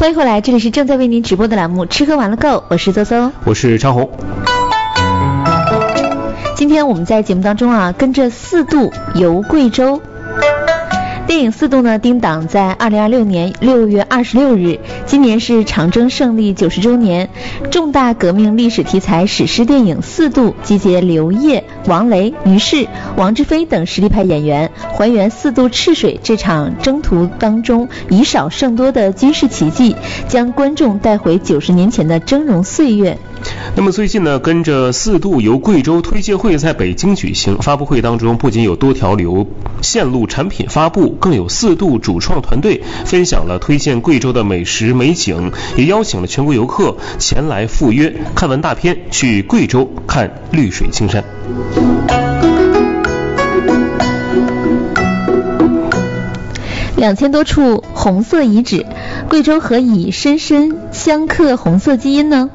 欢迎回来，这里是正在为您直播的栏目吃喝玩乐购，我是邹邹， 我是昌红。 今天我们在节目当中跟着4渡游贵州。电影4渡呢定档在2026年6月26日，今年是长征胜利90周年，重大革命历史题材史诗电影4渡集结刘烨、王雷、于适、王志飞等实力派演员，还原4渡赤水这场征途当中以少胜多的军事奇迹，将观众带回90年前的峥嵘岁月。 那么最近呢，跟着4渡游贵州推介会在北京举行，发布会当中不仅有多条线路产品发布，更有4渡主创团队分享了推荐贵州的美食美景，也邀请了全国游客前来赴约看完大片，去贵州看绿水青山。 2000多处红色遗址，贵州何以深深镶刻红色基因呢？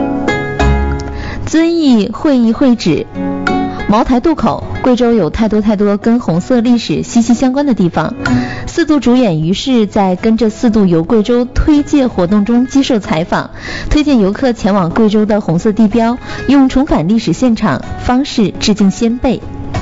遵义会议会址，茅台渡口，贵州有太多跟红色历史息息相关的地方。4渡主演于适在跟着4渡游贵州推介活动中接受采访，推荐游客前往贵州的红色地标，用重返历史现场方式致敬先辈。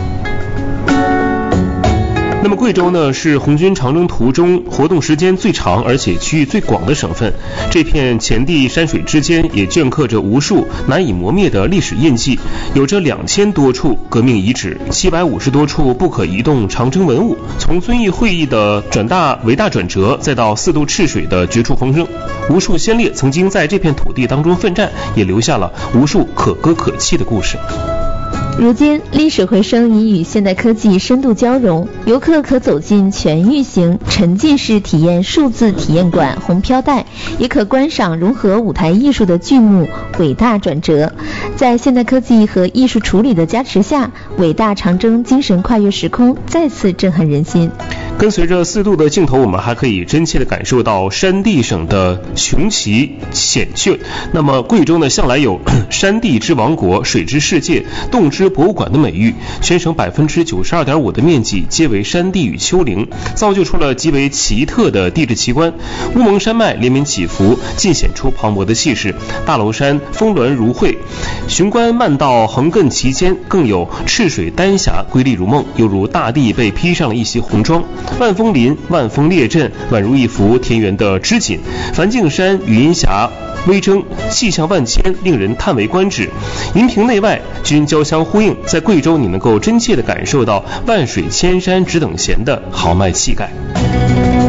那么贵州呢，是红军长征途中活动时间最长而且区域最广的省份，这片前地山水之间也镌刻着无数难以磨灭的历史印记，有着2000多处革命遗址，750多处不可移动长征文物，从遵义会议的伟大转折，再到4渡赤水的绝处逢生，无数先烈曾经在这片土地当中奋战，也留下了无数可歌可泣的故事。 如今历史回声已与现代科技深度交融，游客可走进全域型沉浸式体验数字体验馆红飘带，也可观赏融合舞台艺术的剧目伟大转折。在现代科技和艺术处理的加持下，伟大长征精神跨越时空，再次震撼人心。 跟随着4渡的镜头，我们还可以真切地感受到山地省的雄奇险峻。那么贵州呢，向来有山地之王国、水之世界、动之博物馆的美誉，全省 92.5% 的面积皆为山地与丘陵，造就出了极为奇特的地质奇观。乌蒙山脉连绵起伏，尽显出磅礴的气势，大娄山峰峦如绘，雄关漫道横亘其间，更有赤水丹霞瑰丽如梦，犹如大地被披上了一袭红装。万峰林、万峰列阵，宛如一幅田园的织锦。梵净山、语音峡微征，气象万千，令人叹为观止。银屏内外均交相呼应，在贵州你能够真切地感受到万水千山只等闲的豪迈气概。